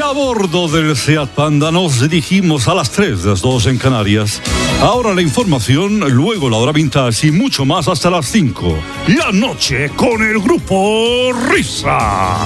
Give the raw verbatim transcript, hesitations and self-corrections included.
a bordo del Seat Panda nos dirigimos a las tres, las dos en Canarias. Ahora la información, luego la hora vintage y mucho más hasta las cinco. La noche con el grupo Risa.